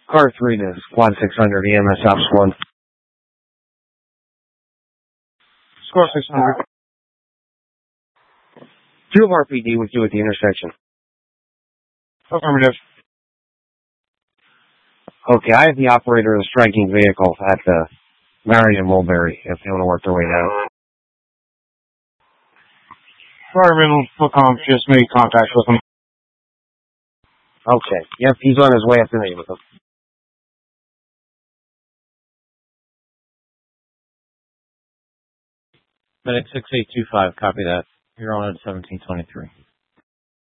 Car 3 to Squad 600, EMS Ops 1. Squad 600. 2 of RPD with you at the intersection. Affirmative. Okay, I have the operator of the striking vehicle at Marion Mulberry, if they want to work their way down. Fireman Fulcom just made contact with him. Okay, yep, he's on his way up to me with them. Medic 6825, copy that. You're on at 1723.